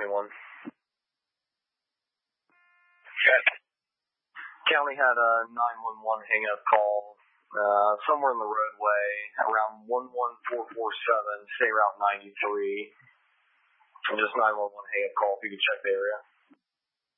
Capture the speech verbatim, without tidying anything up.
twenty-one. Check. County had a nine one one hang-up call uh, somewhere in the roadway around one one four four seven, State Route ninety-three. And just nine one one hang-up call if you could check the area.